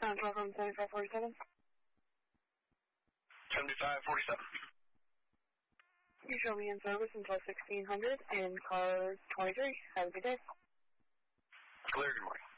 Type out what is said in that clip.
from 7547. 7547. You shall be in service until 1600 in car 23. Have a good day. Clear, good morning.